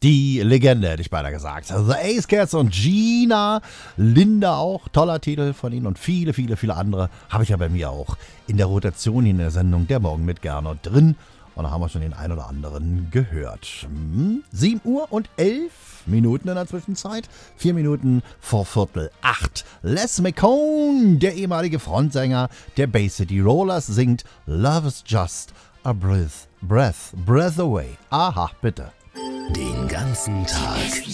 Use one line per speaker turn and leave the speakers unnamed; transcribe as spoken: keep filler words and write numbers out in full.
Die Legende, hätte ich beinahe gesagt. The Ace Cats und Gina, Linda auch, toller Titel von ihnen und viele, viele, viele andere habe ich ja bei mir auch in der Rotation in der Sendung Der Morgen mit Gernot drin. Und da haben wir schon den einen oder anderen gehört. Hm? sieben Uhr und elf Minuten in der Zwischenzeit. Vier Minuten vor Viertel acht. Les McCone, der ehemalige Frontsänger der Bay City Rollers, singt Love is just a breath, breath, breath away. Aha, bitte.
Den ganzen Tag